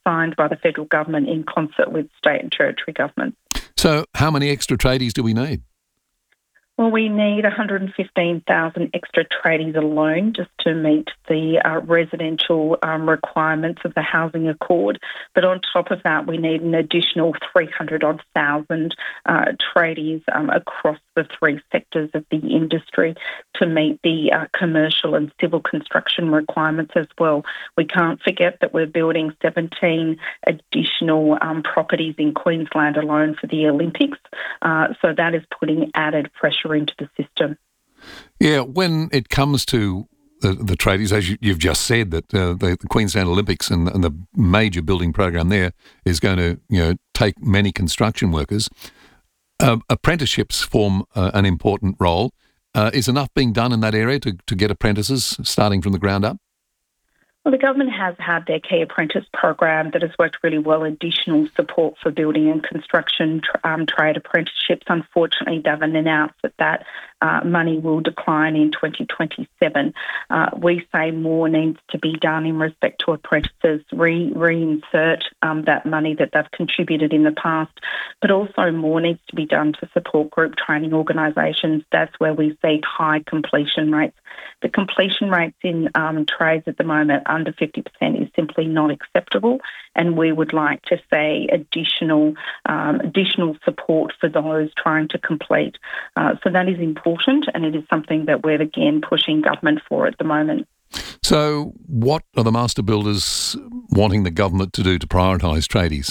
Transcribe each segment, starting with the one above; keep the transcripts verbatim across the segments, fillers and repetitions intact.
signed by the federal government in concert with state and territory governments. So how many extra tradies do we need? Well, we need one hundred fifteen thousand extra tradies alone just to meet the uh, residential um, requirements of the Housing Accord. But on top of that, we need an additional three hundred odd thousand uh, tradies um, across the three sectors of the industry to meet the uh, commercial and civil construction requirements as well. We can't forget that we're building seventeen additional um, properties in Queensland alone for the Olympics. Uh, so that is putting added pressure into the system. Yeah, when it comes to the, the tradies, as you, you've just said, that uh, the, the Queensland Olympics and, and the major building program there is going to, you know, take many construction workers. Uh, apprenticeships form uh, an important role. Uh, is enough being done in that area to, to get apprentices starting from the ground up? Well, the government has had their Key Apprentice program that has worked really well, additional support for building and construction um, trade apprenticeships. Unfortunately, they haven't announced that that uh, money will decline in twenty twenty-seven. Uh, we say more needs to be done in respect to apprentices, re- reinsert um, that money that they've contributed in the past, but also more needs to be done to support group training organisations. That's where we see high completion rates. The completion rates in um, trades at the moment under fifty percent is simply not acceptable, and we would like to see additional um, additional support for those trying to complete. Uh, so that is important, and it is something that we're again pushing government for at the moment. So what are the master builders wanting the government to do to prioritise tradies?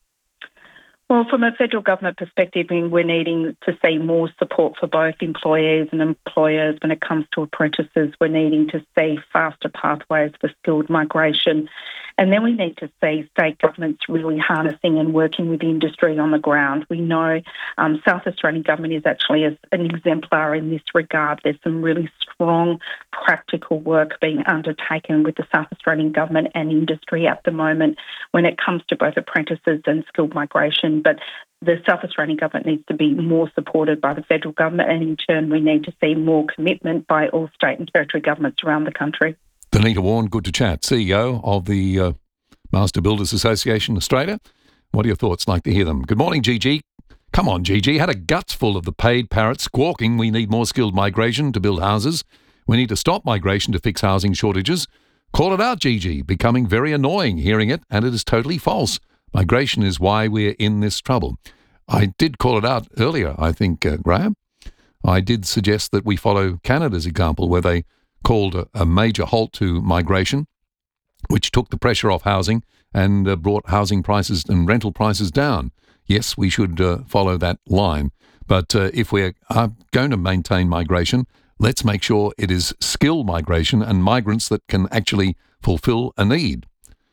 Well, from a federal government perspective, I mean, we're needing to see more support for both employees and employers when it comes to apprentices. We're needing to see faster pathways for skilled migration. And then we need to see state governments really harnessing and working with the industry on the ground. We know um, South Australian government is actually a, an exemplar in this regard. There's some really strong practical work being undertaken with the South Australian government and industry at the moment when it comes to both apprentices and skilled migration. But the South Australian government needs to be more supported by the federal government, and in turn we need to see more commitment by all state and territory governments around the country. Danita Warren, good to chat, C E O of the uh, Master Builders Association Australia. What are your thoughts? Like to hear them. Good morning, Gigi. Come on, Gigi. Had a guts full of the paid parrot squawking we need more skilled migration to build houses. We need to stop migration to fix housing shortages. Call it out, Gigi. Becoming very annoying hearing it, and it is totally false. Migration is why we're in this trouble. I did call it out earlier, I think, uh, Graham. I did suggest that we follow Canada's example where they called a, a major halt to migration, which took the pressure off housing and uh, brought housing prices and rental prices down. Yes, we should uh, follow that line. But uh, if we are going to maintain migration, let's make sure it is skilled migration and migrants that can actually fulfil a need.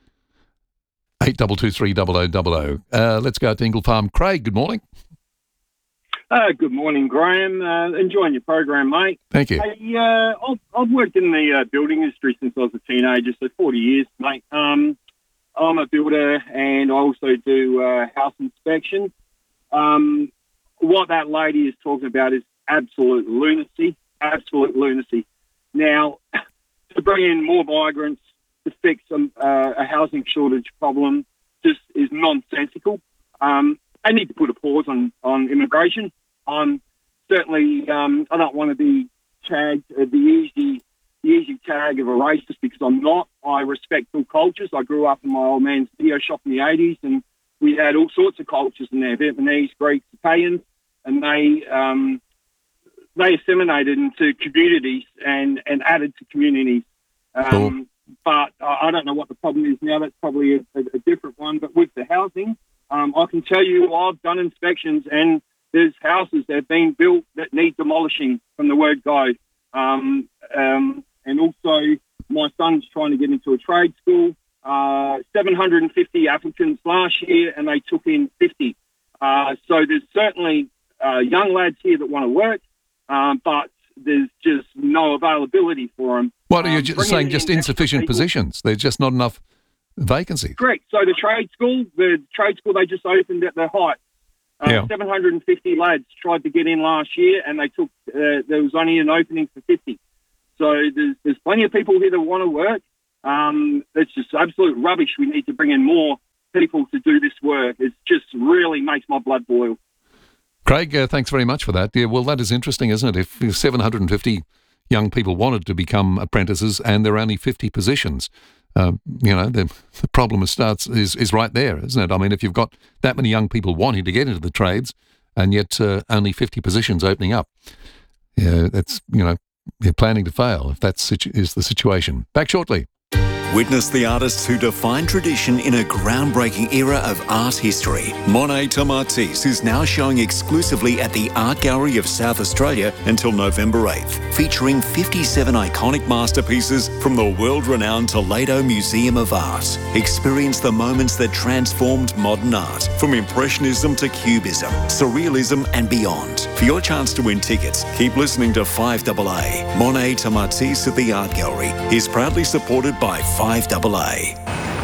eight two two three zero zero zero zero. Uh, let's go to Ingle Farm. Craig, good morning. Uh, good morning, Graham. Uh, enjoying your program, mate. Thank you. Hey, uh, I've, I've worked in the uh, building industry since I was a teenager, so forty years, mate. Um, I'm a builder and I also do uh, house inspection. Um, what that lady is talking about is absolute lunacy, absolute lunacy. Now, to bring in more migrants to fix um, uh, a housing shortage problem just is nonsensical. Um, they need to put a pause on, on immigration. I'm certainly, um, I don't want to be tagged uh, the easy the easy tag of a racist because I'm not. I respect all cultures. I grew up in my old man's video shop in the eighties and we had all sorts of cultures in there, Vietnamese, Greeks, Italians, and they um, they assimilated into communities and, and added to communities. Um, cool. But I don't know what the problem is now. That's probably a, a, a different one. But with the housing, um, I can tell you I've done inspections and there's houses that have been built that need demolishing from the word go. Um, um, and also my son's trying to get into a trade school. Uh, seven hundred fifty applicants last year and they took in fifty. Uh, so there's certainly uh, young lads here that want to work, um, but there's just no availability for them. What are you um, just saying? Just insufficient positions? There's just not enough vacancies? Correct. So the trade school, the trade school they just opened at the height. Uh, yeah. seven hundred fifty lads tried to get in last year and they took, uh, there was only an opening for fifty. So there's, there's plenty of people here that want to work. Um, it's just absolute rubbish. We need to bring in more people to do this work. It just really makes my blood boil. Craig, uh, thanks very much for that. Yeah, well, that is interesting, isn't it? If seven hundred fifty young people wanted to become apprentices and there are only fifty positions, uh, you know, the, the problem starts is, is right there, isn't it? I mean, if you've got that many young people wanting to get into the trades and yet uh, only fifty positions opening up, yeah, that's, you know, you're planning to fail if that situ- is the situation. Back shortly. Witness the artists who define tradition in a groundbreaking era of art history. Monet Tomatis is now showing exclusively at the Art Gallery of South Australia until November eighth, featuring fifty-seven iconic masterpieces from the world-renowned Toledo Museum of Art. Experience the moments that transformed modern art, from Impressionism to Cubism, Surrealism and beyond. For your chance to win tickets, keep listening to five A A. Monet Tomatis at the Art Gallery is proudly supported by five A A.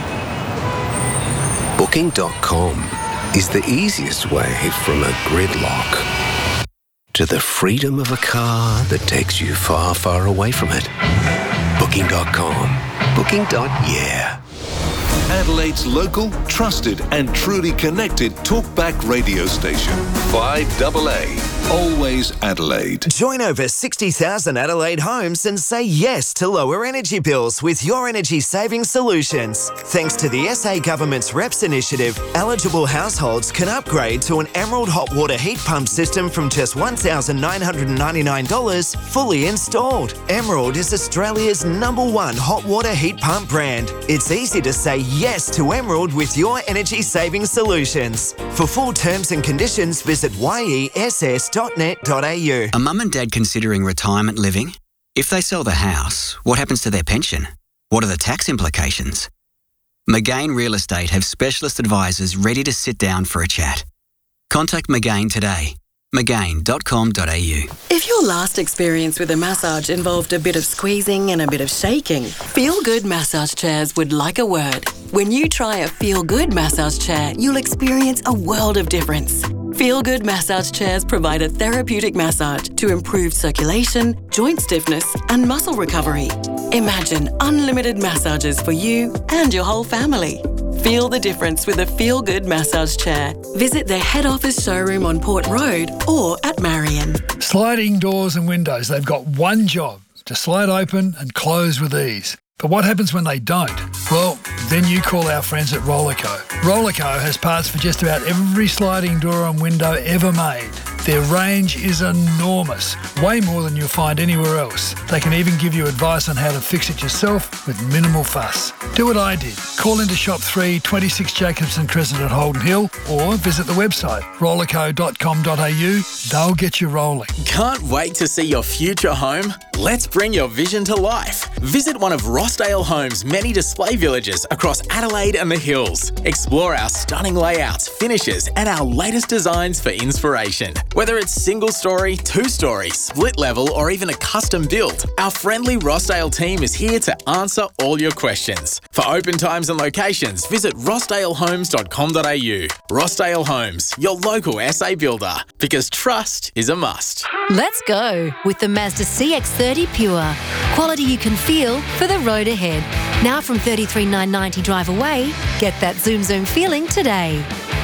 Booking dot com is the easiest way from a gridlock to the freedom of a car that takes you far, far away from it. Booking dot com. Booking. Yeah. Adelaide's local, trusted and truly connected talkback radio station. five A A. Always Adelaide. Join over sixty thousand Adelaide homes and say yes to lower energy bills with Your Energy Saving Solutions. Thanks to the S A Government's R E P S initiative, eligible households can upgrade to an Emerald hot water heat pump system from just one thousand nine hundred ninety-nine dollars fully installed. Emerald is Australia's number one hot water heat pump brand. It's easy to say yes to Emerald with Your Energy Saving Solutions. For full terms and conditions, visit y e s s dot net dot a u. A mum and dad considering retirement living? If they sell the house, what happens to their pension? What are the tax implications? McGain Real Estate have specialist advisors ready to sit down for a chat. Contact McGain today. McGain dot com dot a u. If your last experience with a massage involved a bit of squeezing and a bit of shaking, Feel Good Massage Chairs would like a word. When you try a Feel Good massage chair, you'll experience a world of difference. Feel Good Massage Chairs provide a therapeutic massage to improve circulation, joint stiffness and muscle recovery. Imagine unlimited massages for you and your whole family. Feel the difference with a Feel Good massage chair. Visit their head office showroom on Port Road or at Marion. Sliding doors and windows, they've got one job, to slide open and close with ease. But what happens when they don't? Well, then you call our friends at Rollerco. Rollerco has parts for just about every sliding door and window ever made. Their range is enormous, way more than you'll find anywhere else. They can even give you advice on how to fix it yourself with minimal fuss. Do what I did. Call into Shop three, twenty-six Jacobson Crescent at Holden Hill or visit the website rollerco dot com dot a u. They'll get you rolling. Can't wait to see your future home? Let's bring your vision to life. Visit one of Rossdale Homes' many display villages across Adelaide and the Hills. Explore our stunning layouts, finishes and our latest designs for inspiration. Whether it's single story, two story, split level or even a custom build, our friendly Rossdale team is here to answer all your questions. For open times and locations, visit rossdale homes dot com dot a u. Rossdale Homes, your local S A builder, because trust is a must. Let's go with the Mazda C X thirty Pure. Quality you can feel for the road ahead. Now from thirty-three thousand nine hundred ninety drive away, get that zoom zoom feeling today.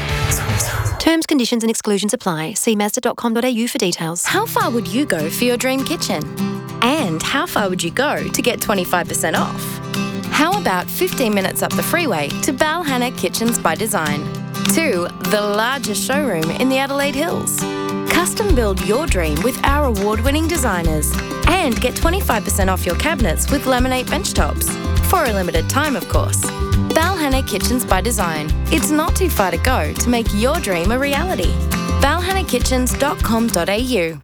Terms, conditions and exclusions apply. See mazda dot com dot a u for details. How far would you go for your dream kitchen? And how far would you go to get twenty-five percent off? How about fifteen minutes up the freeway to Balhanna Kitchens by Design? To the largest showroom in the Adelaide Hills. Custom build your dream with our award-winning designers. And get twenty-five percent off your cabinets with laminate bench tops. For a limited time, of course. Balhanna Kitchens by Design. It's not too far to go to make your dream a reality. balhanna kitchens dot com dot a u.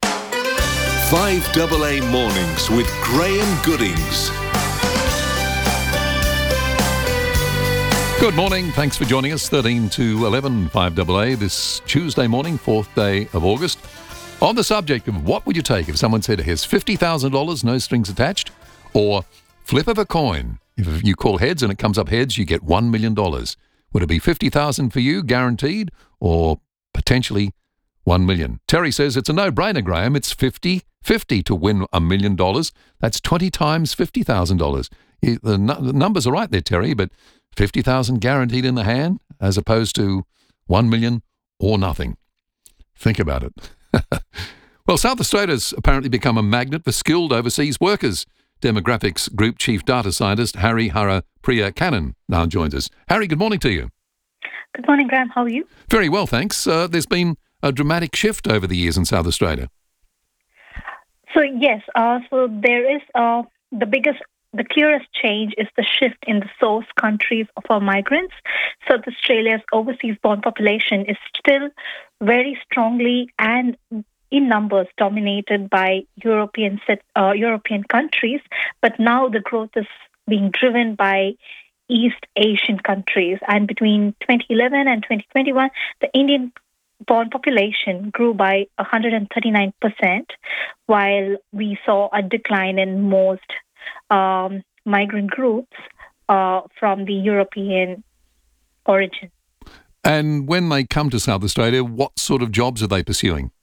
five A A Mornings with Graham Goodings. Good morning. Thanks for joining us. thirteen to eleven, five A A this Tuesday morning, fourth day of August. On the subject of what would you take if someone said, here's fifty thousand dollars, no strings attached, or flip of a coin. If you call heads and it comes up heads, you get one million dollars. Would it be fifty thousand dollars for you, guaranteed, or potentially one million dollars? Terry says it's a no-brainer, Graham. It's fifty fifty to win a million dollars. That's twenty times fifty thousand dollars. The, n- the numbers are right there, Terry, but fifty thousand guaranteed in the hand as opposed to one million or nothing. Think about it. Well, South Australia's apparently become a magnet for skilled overseas workers. Demographics Group Chief Data Scientist Harry Hara Priya Cannon now joins us. Harry, good morning to you. Good morning, Graham. How are you? Very well, thanks. Uh, there's been a dramatic shift over the years in South Australia. So, yes, uh, so there is uh, the biggest, the clearest change is the shift in the source countries of our migrants. South Australia's overseas-born population is still very strongly and in numbers dominated by European uh, European countries, but now the growth is being driven by East Asian countries. And between twenty eleven and twenty twenty-one, the Indian-born population grew by one hundred thirty-nine percent, while we saw a decline in most um, migrant groups uh, from the European origin. And when they come to South Australia, what sort of jobs are they pursuing?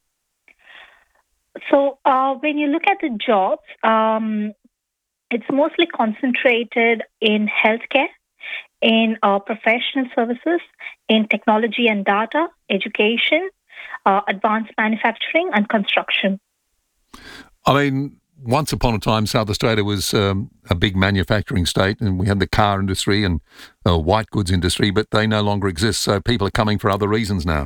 So uh, when you look at the jobs, um, it's mostly concentrated in healthcare, in uh, professional services, in technology and data, education, uh, advanced manufacturing and construction. I mean, once upon a time, South Australia was um, a big manufacturing state, and we had the car industry and uh, white goods industry, but they no longer exist, so people are coming for other reasons now.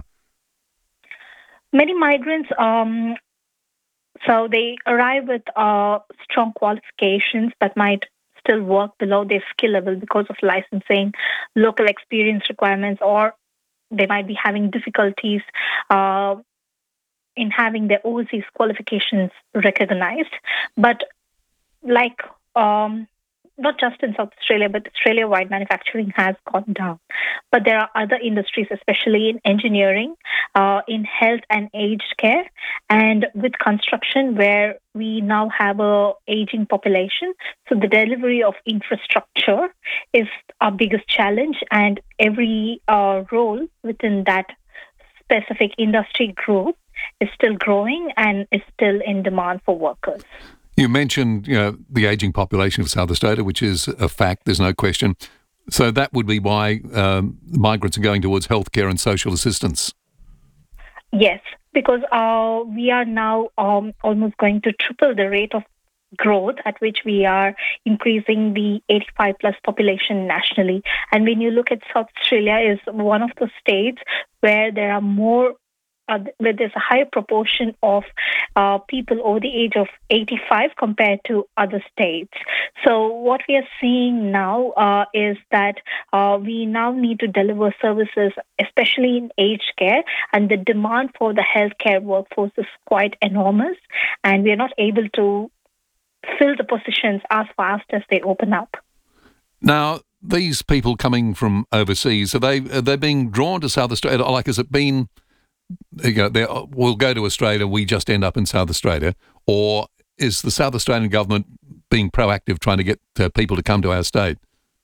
Many migrants... Um, So they arrive with uh, strong qualifications but might still work below their skill level because of licensing, local experience requirements, or they might be having difficulties uh, in having their overseas qualifications recognized. But like um, not just in South Australia, but Australia-wide manufacturing has gone down. But there are other industries, especially in engineering, uh, in health and aged care, and with construction, where we now have a aging population. So the delivery of infrastructure is our biggest challenge, and every uh, role within that specific industry group is still growing and is still in demand for workers. You mentioned, you know, the ageing population of South Australia, which is a fact, there's no question. So that would be why um, migrants are going towards healthcare and social assistance. Yes, because uh, we are now um, almost going to triple the rate of growth at which we are increasing the eighty-five plus population nationally. And when you look at South Australia, is one of the states where there are more Uh, where there's a higher proportion of uh, people over the age of eighty-five compared to other states. So what we are seeing now uh, is that uh, we now need to deliver services, especially in aged care, and the demand for the healthcare workforce is quite enormous, and we are not able to fill the positions as fast as they open up. Now, these people coming from overseas, are they, are they being drawn to South Australia? Like, has it been... You know, we'll go to Australia, we just end up in South Australia, or is the South Australian government being proactive trying to get uh, people to come to our state?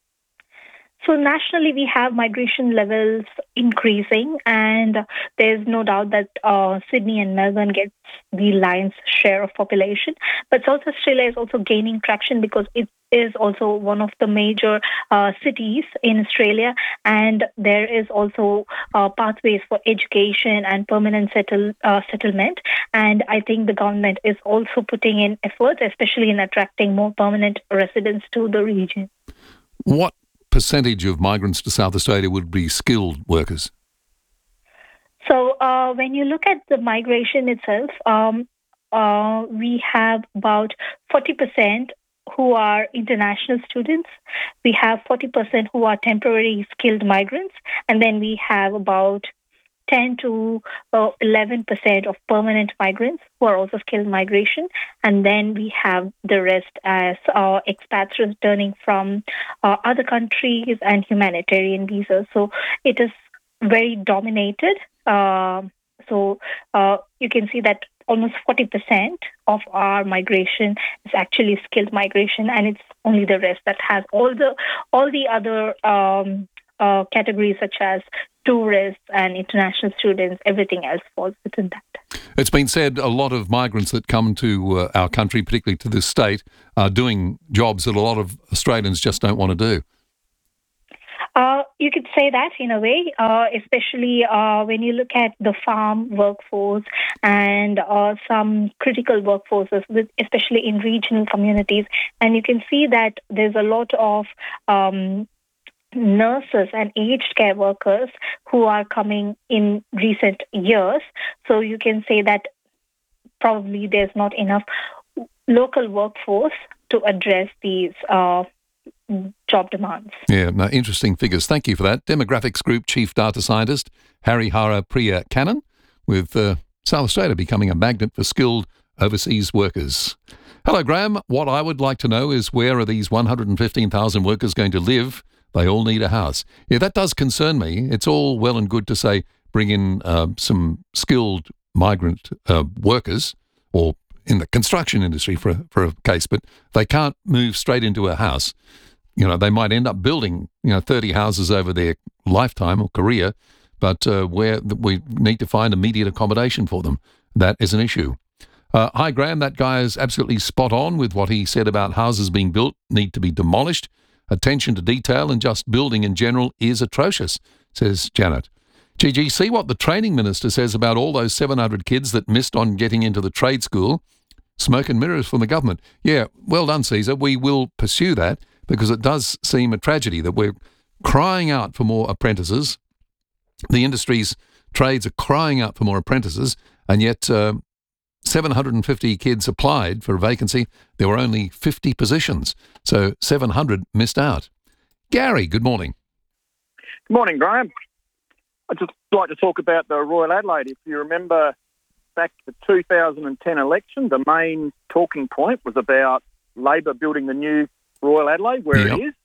So nationally, we have migration levels increasing, and there's no doubt that uh, Sydney and Melbourne gets the lion's share of population. But South Australia is also gaining traction because it is also one of the major uh, cities in Australia, and there is also uh, pathways for education and permanent settle, uh, settlement. And I think the government is also putting in efforts, especially in attracting more permanent residents to the region. What percentage of migrants to South Australia would be skilled workers? So uh, when you look at the migration itself, um, uh, we have about forty percent who are international students. We have forty percent who are temporary skilled migrants. And then we have about ten to eleven percent of permanent migrants who are also skilled migration. And then we have the rest as uh, expats returning from uh, other countries and humanitarian visas. So it is very dominated. Uh, so uh, you can see that almost forty percent of our migration is actually skilled migration, and it's only the rest that has all the all the other um, uh, categories such as tourists and international students. Everything else falls within that. It's been said a lot of migrants that come to uh, our country, particularly to this state, are doing jobs that a lot of Australians just don't want to do. Uh, you could say that in a way, uh, especially uh, when you look at the farm workforce and uh, some critical workforces, with, especially in regional communities. And you can see that there's a lot of um, nurses and aged care workers who are coming in recent years. So you can say that probably there's not enough local workforce to address these uh, job demands. Yeah, no, interesting figures. Thank you for that. Demographics Group Chief Data Scientist Harihara Priya Kannan, with uh, South Australia becoming a magnet for skilled overseas workers. Hello, Graham. What I would like to know is, where are these one hundred fifteen thousand workers going to live? They all need a house. Yeah, that does concern me. It's all well and good to say bring in uh, some skilled migrant uh, workers, or in the construction industry for a, for a case, but they can't move straight into a house. You know, they might end up building, you know, thirty houses over their lifetime or career, but uh, where we need to find immediate accommodation for them. That is an issue. Uh, hi, Graham. That guy is absolutely spot on with what he said about houses being built need to be demolished. Attention to detail and just building in general is atrocious, says Janet. G G, see what the training minister says about all those seven hundred kids that missed on getting into the trade school. Smoke and mirrors from the government. Yeah, well done, Caesar. We will pursue that, because it does seem a tragedy that we're crying out for more apprentices. The industry's trades are crying out for more apprentices, and yet uh, seven hundred fifty kids applied for a vacancy. There were only fifty positions, so seven hundred missed out. Gary, good morning. Good morning, Graham. I'd just like to talk about the Royal Adelaide. If you remember back to the two thousand ten election, the main talking point was about Labor building the new Royal Adelaide where yep. it is,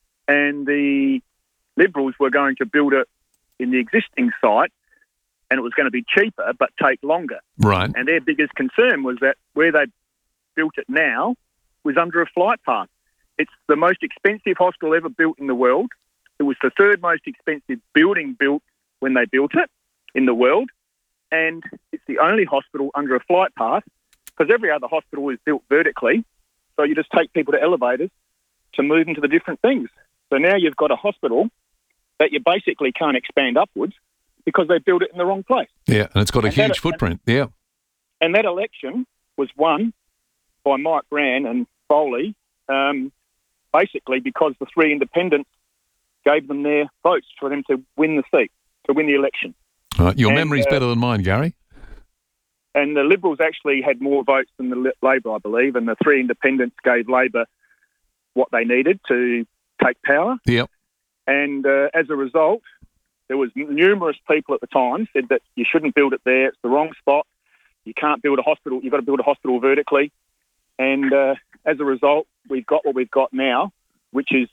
and the Liberals were going to build it in the existing site, and it was going to be cheaper but take longer. Right. And their biggest concern was that where they built it now was under a flight path. It's the most expensive hospital ever built in the world. It was the third most expensive building built when they built it in the world, and it's the only hospital under a flight path, because every other hospital is built vertically, so you just take people to elevators to move into the different things. So now you've got a hospital that you basically can't expand upwards because they built it in the wrong place. Yeah, and it's got a and huge that, footprint, yeah. And that election was won by Mike Rann and Foley, um, basically because the three independents gave them their votes for them to win the seat, to win the election. Uh, your and, memory's uh, better than mine, Gary. And the Liberals actually had more votes than the Labor, I believe, and the three independents gave Labor what they needed to take power. Yep. And uh, as a result, there was numerous people at the time said that you shouldn't build it there. It's the wrong spot. You can't build a hospital. You've got to build a hospital vertically. And uh, as a result, we've got what we've got now, which is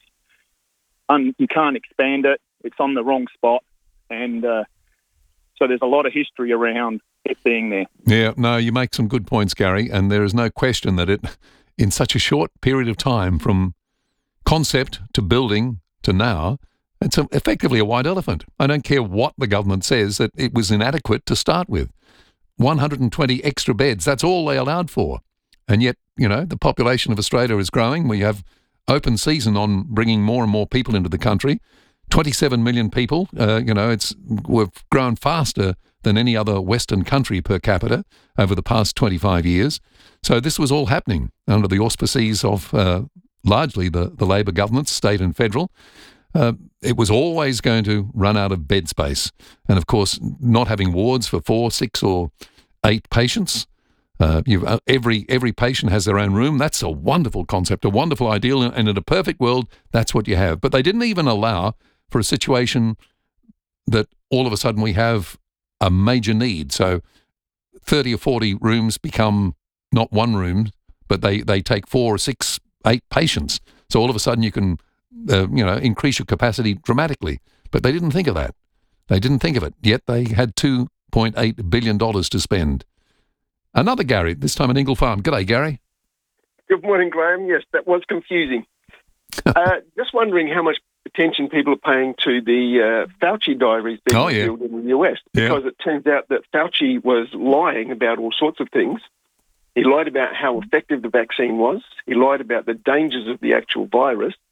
un- you can't expand it. It's on the wrong spot. And uh, so there's a lot of history around it being there. Yeah, no, you make some good points, Gary, and there is no question that it, in such a short period of time, from concept to building to now, it's a, effectively a white elephant. I don't care what the government says, that it was inadequate to start with. one hundred twenty extra beds, that's all they allowed for. And yet, you know, the population of Australia is growing. We have open season on bringing more and more people into the country. twenty-seven million people, uh, you know, it's we've grown faster than any other Western country per capita over the past twenty-five years. So this was all happening under the auspices of uh, largely the, the Labor governments, state and federal. Uh, it was always going to run out of bed space. And of course, not having wards for four, six or eight patients, uh, you've, uh, every every patient has their own room. That's a wonderful concept, a wonderful ideal. And in a perfect world, that's what you have. But they didn't even allow for a situation that all of a sudden we have a major need. So thirty or forty rooms become not one room, but they, they take four or six, eight patients. So all of a sudden you can, uh, you know, increase your capacity dramatically. But they didn't think of that. They didn't think of it. Yet they had two point eight billion dollars to spend. Another Gary, this time in Ingle Farm. G'day, Gary. Good morning, Graham. Yes, that was confusing. uh, just wondering how much attention people are paying to the uh, Fauci diaries being oh, yeah. revealed in the U S, because yeah. it turns out that Fauci was lying about all sorts of things. He lied about how effective the vaccine was. He lied about the dangers of the actual virus.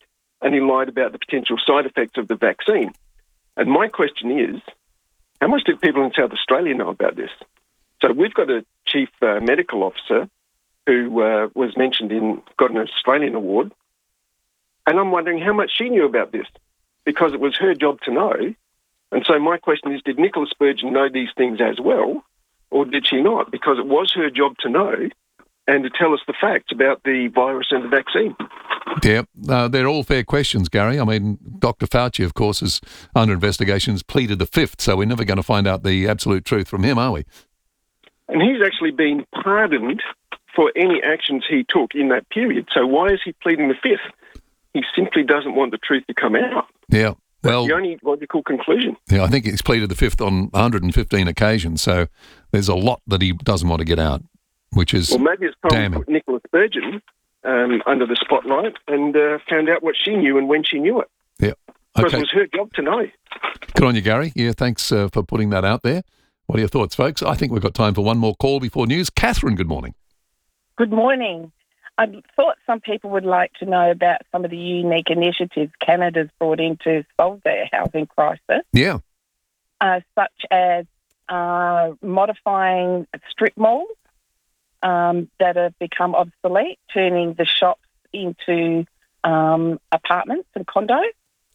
and he lied about the potential side effects of the vaccine. And my question is, how much do people in South Australia know about this? So we've got a chief uh, medical officer who uh, was mentioned in, got an Australian award, and I'm wondering how much she knew about this, because it was her job to know. And so my question is, did Nicola Spurgeon know these things as well, or did she not? Because it was her job to know and to tell us the facts about the virus and the vaccine. Yeah, uh, they're all fair questions, Gary. I mean, Doctor Fauci, of course, is under investigation, has pleaded the fifth, so we're never going to find out the absolute truth from him, are we? And he's actually been pardoned for any actions he took in that period. So why is he pleading the fifth? He simply doesn't want the truth to come out. Yeah, well... That's the only logical conclusion. Yeah, I think he's pleaded the fifth on one hundred fifteen occasions, so there's a lot that he doesn't want to get out, which is Well, maybe it's time damning. to put Nicola Spurgeon um, under the spotlight and uh, found out what she knew and when she knew it. Yeah, Because okay. it was her job to know. Good on you, Gary. Yeah, thanks uh, for putting that out there. What are your thoughts, folks? I think we've got time for one more call before news. Catherine, good morning. Good morning. I thought some people would like to know about some of the unique initiatives Canada's brought in to solve their housing crisis, Yeah. uh, such as uh, modifying strip malls um, that have become obsolete, turning the shops into um, apartments and condos.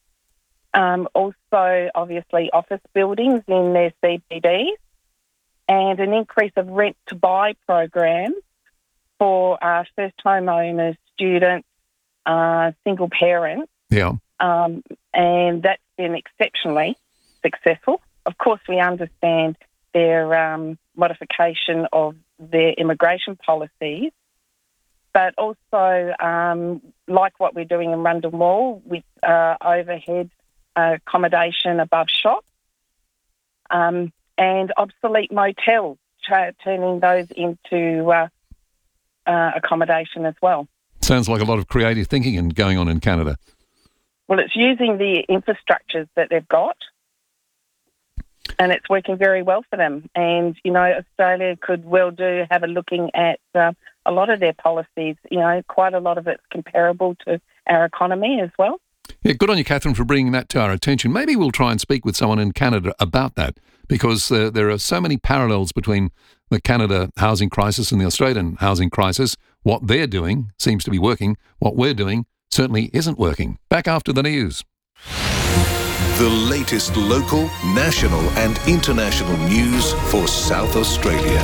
Um, also, obviously, office buildings in their C B Ds, and an increase of rent-to-buy programs for uh, first homeowners, students, uh, single parents, Yeah. um, and that's been exceptionally successful. Of course, we understand their um, modification of their immigration policies, but also um, like what we're doing in Rundle Mall with uh, overhead uh, accommodation above shops, um, and obsolete motels, tra- turning those into uh, uh, accommodation as well. Sounds like a lot of creative thinking and going on in Canada. Well, it's using the infrastructures that they've got, and it's working very well for them. And, you know, Australia could well do have a looking at uh, a lot of their policies. You know, quite a lot of it's comparable to our economy as well. Yeah, good on you, Catherine, for bringing that to our attention. Maybe we'll try and speak with someone in Canada about that, because uh, there are so many parallels between the Canada housing crisis and the Australian housing crisis. What they're doing seems to be working. What we're doing certainly isn't working. Back after the news. The latest local, national and international news for South Australia.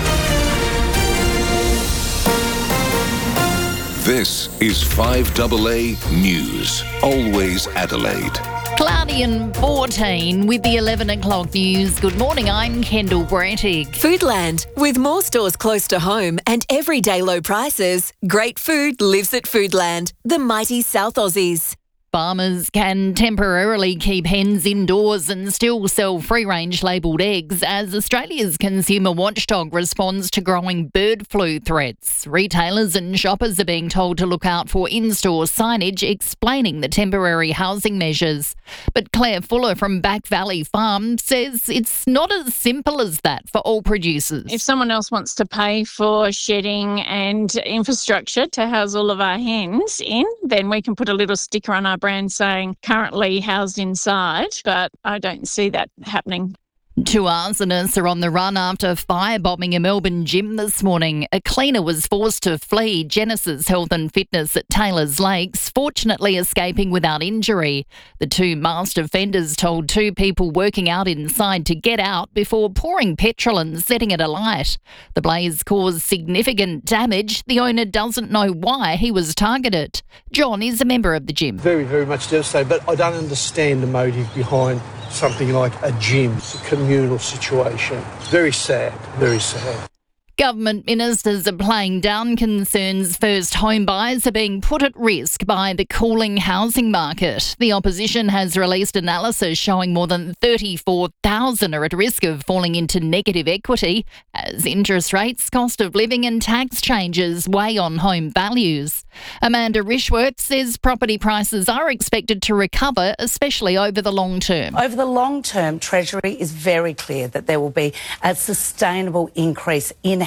This is five A A News, always Adelaide. Cloudy and fourteen with the eleven o'clock news. Good morning, I'm Kendall Brettig. Foodland. With more stores close to home and everyday low prices, great food lives at Foodland, the mighty South Aussies. Farmers can temporarily keep hens indoors and still sell free-range labelled eggs as Australia's consumer watchdog responds to growing bird flu threats. Retailers and shoppers are being told to look out for in-store signage explaining the temporary housing measures. But Claire Fuller from Back Valley Farm says it's not as simple as that for all producers. If someone else wants to pay for shedding and infrastructure to house all of our hens in, then we can put a little sticker on our brand saying currently housed inside, but I don't see that happening. Two arsonists are on the run after firebombing a Melbourne gym this morning. A cleaner was forced to flee Genesis Health and Fitness at Taylors Lakes, fortunately escaping without injury. The two masked offenders told two people working out inside to get out before pouring petrol and setting it alight. The blaze caused significant damage. The owner doesn't know why he was targeted. John is a member of the gym. Very, very much devastated, but I don't understand the motive behind something like a gym. It's a communal situation. Very sad, very sad. Government ministers are playing down concerns first home buyers are being put at risk by the cooling housing market. The opposition has released analysis showing more than thirty-four thousand are at risk of falling into negative equity as interest rates, cost of living and tax changes weigh on home values. Amanda Rishworth says property prices are expected to recover, especially over the long term. Over the long term, Treasury is very clear that there will be a sustainable increase in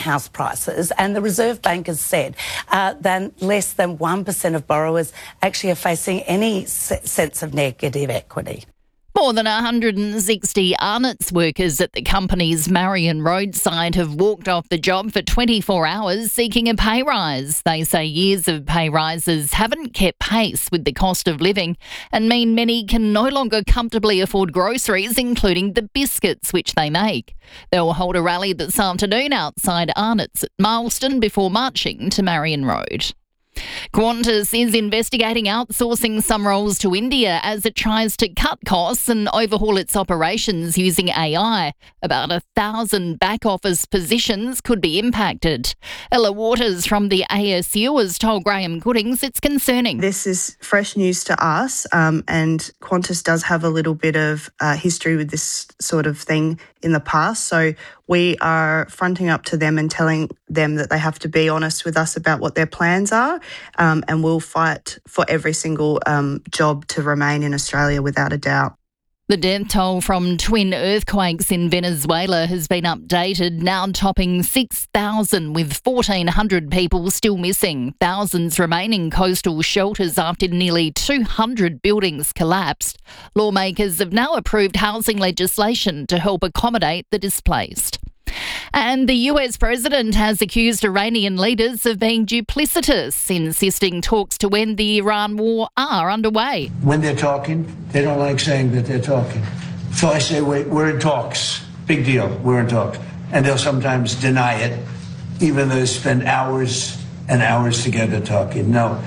house prices, and the Reserve Bank has said uh, that less than one percent of borrowers actually are facing any se- sense of negative equity. More than one hundred sixty Arnott's workers at the company's Marion Road site have walked off the job for twenty-four hours seeking a pay rise. They say years of pay rises haven't kept pace with the cost of living and mean many can no longer comfortably afford groceries, including the biscuits which they make. They'll hold a rally this afternoon outside Arnott's at Marsden before marching to Marion Road. Qantas is investigating outsourcing some roles to India as it tries to cut costs and overhaul its operations using A I. About a thousand back-office positions could be impacted. Ella Waters from the A S U has told Graham Goodings it's concerning. This is fresh news to us, um, and Qantas does have a little bit of uh, history with this sort of thing in the past, so we are fronting up to them and telling them that they have to be honest with us about what their plans are, um, and we'll fight for every single um, job to remain in Australia without a doubt. The death toll from twin earthquakes in Venezuela has been updated, now topping six thousand, with fourteen hundred people still missing. Thousands remain in coastal shelters after nearly two hundred buildings collapsed. Lawmakers have now approved housing legislation to help accommodate the displaced. And the U S president has accused Iranian leaders of being duplicitous, insisting talks to end the Iran war are underway. When they're talking, they don't like saying that they're talking. So I say, wait, we're in talks. Big deal, we're in talks. And they'll sometimes deny it, even though they spend hours and hours together talking. No.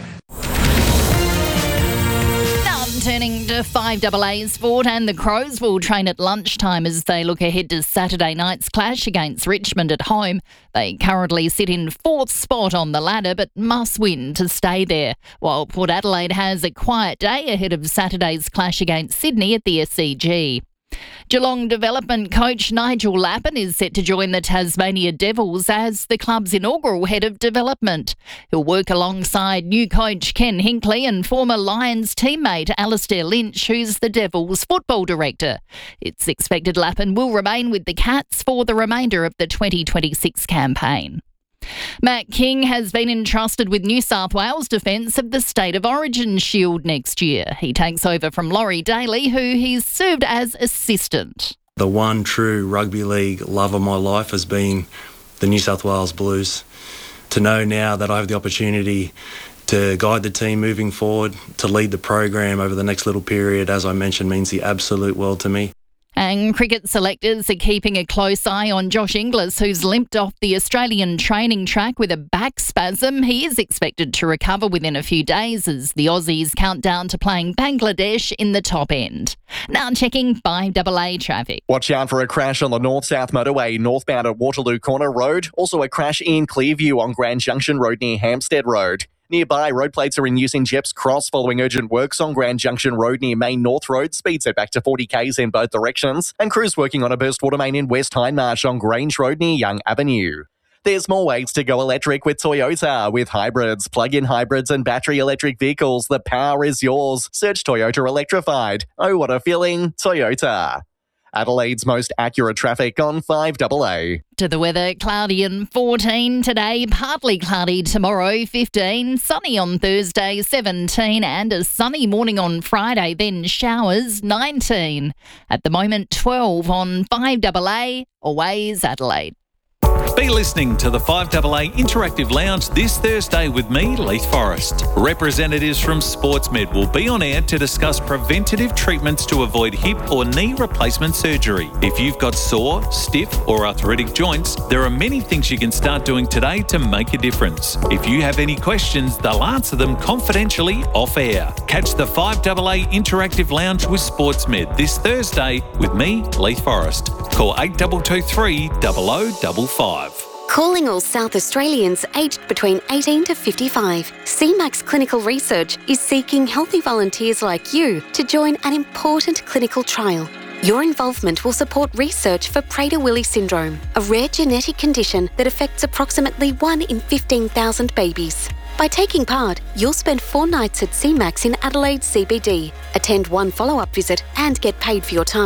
Turning to five A A sport, and the Crows will train at lunchtime as they look ahead to Saturday night's clash against Richmond at home. They currently sit in fourth spot on the ladder but must win to stay there, while Port Adelaide has a quiet day ahead of Saturday's clash against Sydney at the S C G. Geelong development coach Nigel Lappin is set to join the Tasmania Devils as the club's inaugural head of development. He'll work alongside new coach Ken Hinkley and former Lions teammate Alistair Lynch, who's the Devils football director. It's expected Lappin will remain with the Cats for the remainder of the twenty twenty-six campaign. Matt King has been entrusted with New South Wales defence of the State of Origin Shield next year. He takes over from Laurie Daly, who he's served as assistant. The one true rugby league love of my life has been the New South Wales Blues. To know now that I have the opportunity to guide the team moving forward, to lead the program over the next little period, as I mentioned, means the absolute world to me. And cricket selectors are keeping a close eye on Josh Inglis, who's limped off the Australian training track with a back spasm. He is expected to recover within a few days as the Aussies count down to playing Bangladesh in the top end. Now checking five A A traffic. Watch out for a crash on the North-South Motorway northbound at Waterloo Corner Road. Also a crash in Clearview on Grand Junction Road near Hampstead Road. Nearby, road plates are in use in Jeps Cross following urgent works on Grand Junction Road near Main North Road. Speed set back to forty k's in both directions. And crews working on a burst water main in West Hindmarsh on Grange Road near Young Avenue. There's more ways to go electric with Toyota. With hybrids, plug-in hybrids and battery electric vehicles, the power is yours. Search Toyota Electrified. Oh, what a feeling. Toyota. Adelaide's most accurate traffic on five A A. To the weather, cloudy and fourteen today, partly cloudy tomorrow, fifteen, sunny on Thursday, seventeen, and a sunny morning on Friday, then showers, nineteen. At the moment, twelve on five A A, always Adelaide. Be listening to the five A A Interactive Lounge this Thursday with me, Leith Forrest. Representatives from SportsMed will be on air to discuss preventative treatments to avoid hip or knee replacement surgery. If you've got sore, stiff or arthritic joints, there are many things you can start doing today to make a difference. If you have any questions, they'll answer them confidentially off air. Catch the five A A Interactive Lounge with SportsMed this Thursday with me, Leith Forrest. Call eight two two three, zero zero five five. Calling all South Australians aged between eighteen to fifty-five, C MAX Clinical Research is seeking healthy volunteers like you to join an important clinical trial. Your involvement will support research for Prader-Willi syndrome, a rare genetic condition that affects approximately one in fifteen thousand babies. By taking part, you'll spend four nights at C MAX in Adelaide C B D, attend one follow-up visit and get paid for your time.